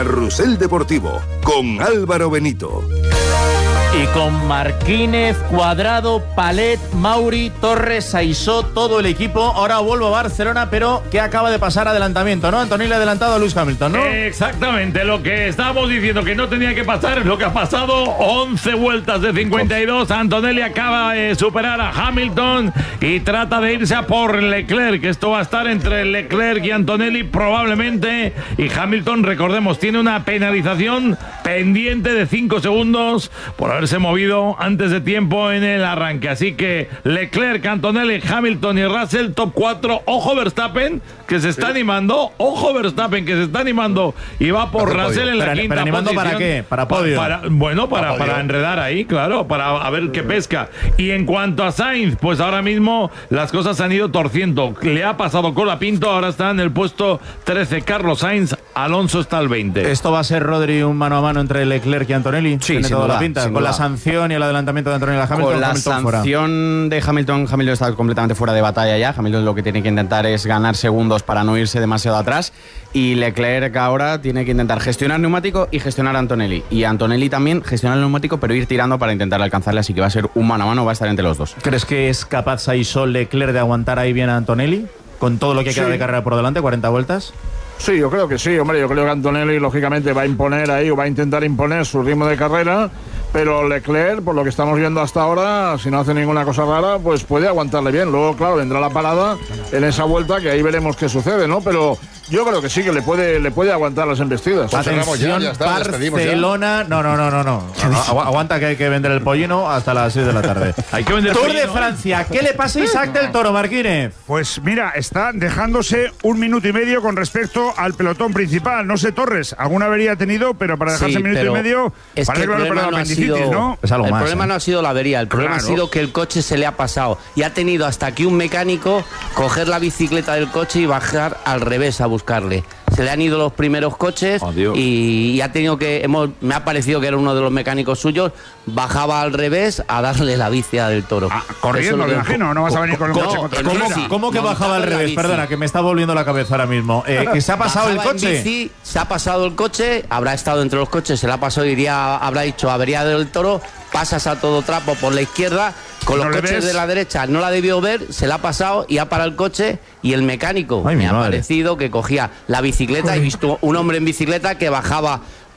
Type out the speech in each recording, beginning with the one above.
Carrusel Deportivo con Álvaro Benito. Y con Marquínez, Cuadrado, Palet, Mauri, Torres, Aisó, todo el equipo. Ahora vuelvo a Barcelona, pero que acaba de pasar adelantamiento, ¿no? Antonelli ha adelantado a Lewis Hamilton, ¿no? Exactamente, lo que estábamos diciendo que no tenía que pasar es lo que ha pasado. 11 vueltas de 52. Antonelli acaba de superar a Hamilton y trata de irse a por Leclerc. Esto va a estar entre Leclerc y Antonelli probablemente. Y Hamilton, recordemos, tiene una penalización pendiente de 5 segundos por haberse movido antes de tiempo en el arranque. Así que Leclerc, Antonelli, Hamilton y Russell, top 4. Ojo Verstappen, que se está animando. Ojo Verstappen, que se está animando y va por Russell en la quinta ¿Pero animando posición. para qué? ¿Para podio? Para enredar ahí, claro, para ver qué pesca. Y en cuanto a Sainz, pues ahora mismo las cosas se han ido torciendo. Le ha pasado Cola Pinto, ahora está en el puesto 13 Carlos Sainz, Alonso está al 20. ¿Esto va a ser, Rodri, un mano a mano entre Leclerc y Antonelli? Sí, Tiene sin toda duda, la pinta. sin Con duda. la sanción y el adelantamiento de Antonelli a Hamilton. Con la Hamilton sanción de Hamilton está completamente fuera de batalla ya. Hamilton lo que tiene que intentar es ganar segundos para no irse demasiado atrás. Y Leclerc ahora tiene que intentar gestionar neumático y gestionar a Antonelli. Y Antonelli también gestionar el neumático, pero ir tirando para intentar alcanzarle. Así que va a ser un mano a mano, va a estar entre los dos. ¿Crees que es capaz Aisó Leclerc de aguantar ahí bien a Antonelli? Con todo lo que queda de carrera por delante, 40 vueltas. Sí, yo creo que sí, hombre, yo creo que Antonelli lógicamente va a imponer ahí o va a intentar imponer su ritmo de carrera, pero Leclerc, por lo que estamos viendo hasta ahora, si no hace ninguna cosa rara, pues puede aguantarle bien. Luego, claro, vendrá la parada en esa vuelta, que ahí veremos qué sucede, ¿no? Pero yo creo que sí, que le puede aguantar las embestidas. Pues Atención, ya está, Barcelona. No. Aguanta que hay que vender el pollino hasta las 6 de la tarde. Hay que vender Tour pollino. de Francia. ¿Qué le pasa a Isaac del Toro, Marquínez? Pues mira, está dejándose 1 minuto y medio con respecto al pelotón principal. No sé, Torres, alguna avería ha tenido, pero para dejarse Sí, 1 minuto y medio, es parece que el que problema no no ha apendicitis, sido, ¿no? Es algo el más, problema no ha sido la avería, el problema Claro. ha sido que el coche se le ha pasado y ha tenido hasta que un mecánico coger la bicicleta del coche y bajar al revés a buscarle. Se le han ido los primeros coches y ha tenido que, me ha parecido que era uno de los mecánicos suyos, bajaba al revés a darle la bici a del Toro. Corriendo, me imagino, no vas a venir con el coche contra ¿Cómo que bajaba al revés? Perdona, que me está volviendo la cabeza ahora mismo. ¿Que se ha pasado el Bajaba en coche? bici, se ha pasado el coche, habrá estado entre los coches, se le ha pasado, habrá dicho avería del Toro, pasas a todo trapo por la izquierda, con los coches de la derecha no la debió ver, se la ha pasado y ha parado el coche y el mecánico me ha parecido que cogía la bicicleta, he visto un hombre en bicicleta que bajaba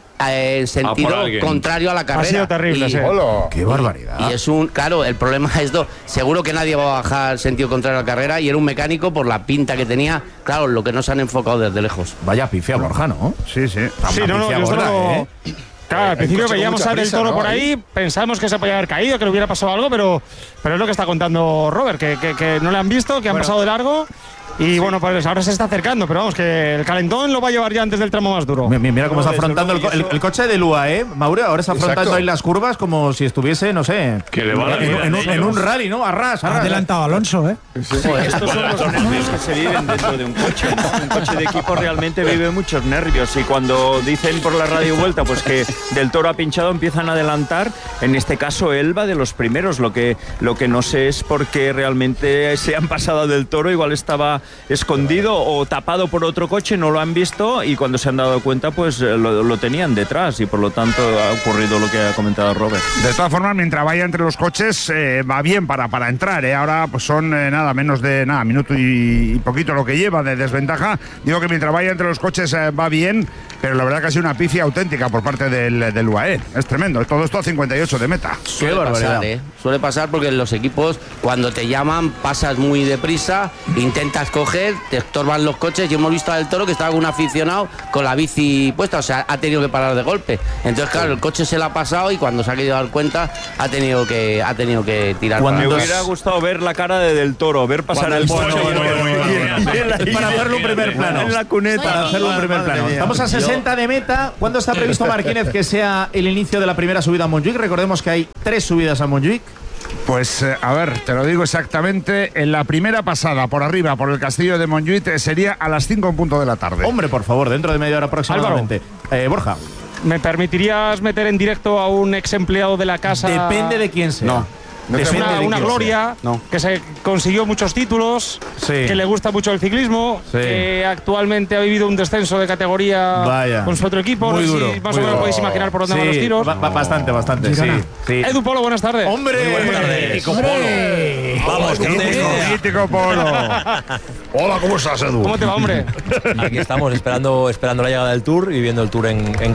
en sentido contrario a la carrera. Ha sido terrible, sí. ¡Qué barbaridad! Y es claro, el problema es seguro que nadie va a bajar sentido contrario a la carrera y era un mecánico por la pinta que tenía, claro, lo que no se han enfocado desde lejos. Vaya pifia, Borja, ¿no? Sí. Sí, no, yo solo... Claro, al principio veíamos a Del Toro por ahí, pensamos que se podía haber caído, que le hubiera pasado algo, pero es lo que está contando Robert, que no le han visto, que han pasado de largo. Y bueno, pues ahora se está acercando, pero vamos, que el calentón lo va a llevar ya antes del tramo más duro. Mira cómo está afrontando el coche de Lua, Mauro, ahora está afrontando ahí las curvas como si estuviese, no sé, en un rally, ¿no? Arras. Ha adelantado a Alonso, Estos son los nervios que se viven dentro de un coche, ¿no? Un coche de equipo realmente vive muchos nervios y cuando dicen por la radio vuelta pues que Del Toro ha pinchado, empiezan a adelantar. En este caso él va de los primeros, lo que no sé es por qué realmente se han pasado a Del Toro, igual estaba escondido o tapado por otro coche, no lo han visto y cuando se han dado cuenta pues lo tenían detrás y por lo tanto ha ocurrido lo que ha comentado Robert. De todas formas, mientras vaya entre los coches va bien para entrar, Ahora pues son menos de minuto y poquito lo que lleva de desventaja. Digo que mientras vaya entre los coches va bien, pero la verdad que ha sido una pifia auténtica por parte del UAE. Es tremendo, todo esto a 58 de meta. Suele pasar porque en los equipos cuando te llaman pasas muy deprisa, intentas coger, te estorban los coches y hemos visto a Del Toro que estaba con un aficionado con la bici puesta, o sea, ha tenido que parar de golpe. Entonces, claro, el coche se le ha pasado y cuando se ha querido dar cuenta ha tenido que tirar. Me hubiera gustado ver la cara de Del Toro, ver pasar el coche para hacerlo un primer plano. En la cuneta. Para hacerlo un primer plano. Estamos a 60 de meta. ¿Cuándo está previsto, Marquínez, que sea el inicio de la primera subida a Montjuic? Recordemos que hay 3 subidas a Montjuic. Pues a ver, te lo digo exactamente. En la primera pasada por arriba, por el castillo de Montjuic, sería a las 5 en punto de la tarde. Hombre, por favor, dentro de media hora aproximadamente. Borja. ¿Me permitirías meter en directo a un ex empleado de la casa? Depende de quién sea. Es una gloria, que se consiguió muchos títulos, que le gusta mucho el ciclismo, que actualmente ha vivido un descenso de categoría con su otro equipo. Muy duro, si más o menos podéis imaginar por dónde van los tiros. Bastante, sí. Edu Polo, buenas tardes. ¡Hombre! Mítico Polo. Vamos, mítico Polo. Hola, ¿cómo estás, Edu? ¿Cómo te va, hombre? Aquí estamos esperando la llegada del Tour y viendo el Tour en